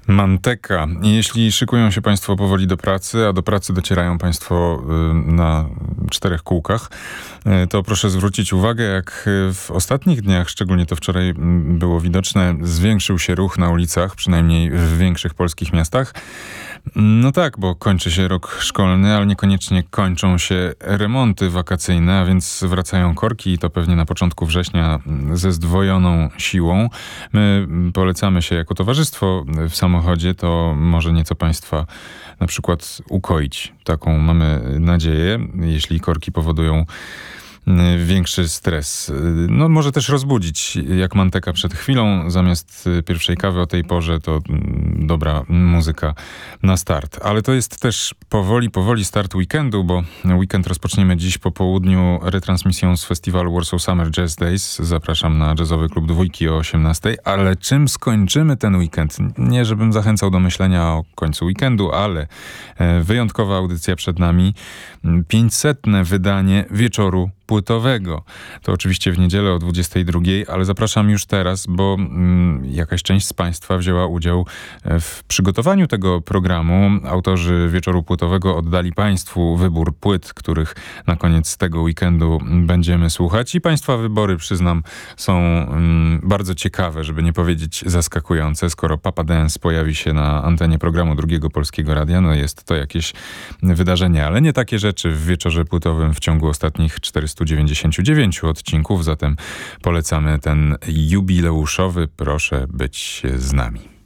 Manteca. Jeśli szykują się Państwo powoli do pracy, a do pracy docierają Państwo na 4 kółkach, to proszę zwrócić uwagę, jak w ostatnich dniach, szczególnie to wczoraj było widoczne, zwiększył się ruch na ulicach, przynajmniej w większych polskich miastach. No tak, bo kończy się rok szkolny, ale niekoniecznie kończą się remonty wakacyjne, a więc wracają korki i to pewnie na początku września ze zdwojoną siłą. My polecamy się jako towarzystwo w samochodzie, to może nieco Państwa na przykład ukoić. Taką mamy nadzieję, jeśli korki powodują większy stres. No może też rozbudzić, jak Manteca przed chwilą. Zamiast pierwszej kawy o tej porze to dobra muzyka na start. Ale to jest też powoli start weekendu, bo weekend rozpoczniemy dziś po południu retransmisją z festiwalu Warsaw Summer Jazz Days. Zapraszam na Jazzowy Klub Dwójki o 18:00. Ale czym skończymy ten weekend? Nie, żebym zachęcał do myślenia o końcu weekendu, ale wyjątkowa audycja przed nami. 500. wydanie Wieczoru Płytowego. To oczywiście w niedzielę o 22:00, ale zapraszam już teraz, bo jakaś część z Państwa wzięła udział w przygotowaniu tego programu. Autorzy Wieczoru Płytowego oddali Państwu wybór płyt, których na koniec tego weekendu będziemy słuchać. I Państwa wybory, przyznam, są bardzo ciekawe, żeby nie powiedzieć zaskakujące. Skoro Papa Dance pojawi się na antenie programu Drugiego Polskiego Radia, no jest to jakieś wydarzenie, ale nie takie rzeczy w Wieczorze Płytowym w ciągu ostatnich 499 odcinków, zatem polecamy ten jubileuszowy. Proszę być z nami.